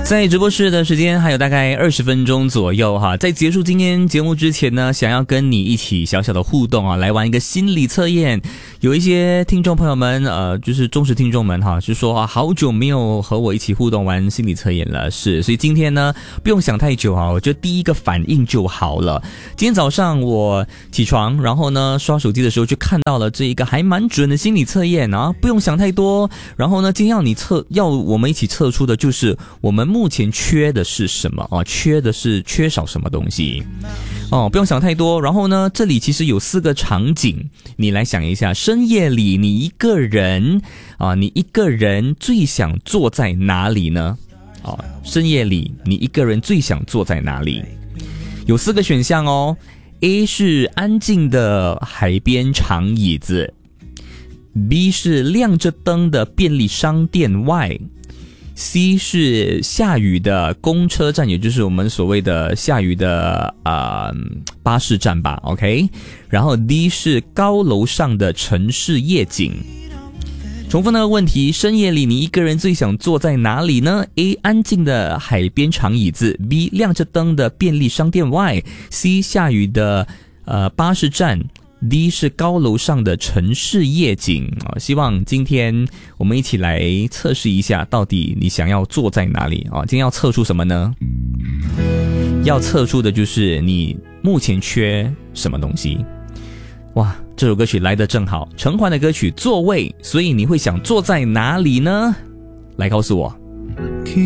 在直播室的时间还有大概20分钟左右哈，在结束今天节目之前呢，想要跟你一起小小的互动啊，来玩一个心理测验。有一些听众朋友们就是忠实听众们哈，就说好久没有和我一起互动玩心理测验了，所以今天呢不用想太久啊，我觉得第一个反应就好了。今天早上我起床，然后呢刷手机的时候就看到了这一个还蛮准的心理测验啊，不用想太多。然后呢，今天要我们一起测出的就是我们目前缺的是什么啊？缺的是缺少什么东西哦，不用想太多。然后呢，这里其实有4个场景，你来想一下，深夜里你一个人最想坐在哪里呢？哦，深夜里你一个人最想坐在哪里？有4个选项哦。A 是安静的海边长椅子， B 是亮着灯的便利商店外， C 是下雨的公车站，也就是我们所谓的下雨的巴士站吧 OK， 然后 D 是高楼上的城市夜景。重复那个问题，深夜里你一个人最想坐在哪里呢？ A 安静的海边长椅子， B 亮着灯的便利商店外， C 下雨的巴士站， D 是高楼上的城市夜景。希望今天我们一起来测试一下，到底你想要坐在哪里啊？今天要测出什么呢？要测出的就是你目前缺什么东西。哇，这首歌曲来得正好，陈奂的歌曲《座位》，所以你会想坐在哪里呢？来告诉我。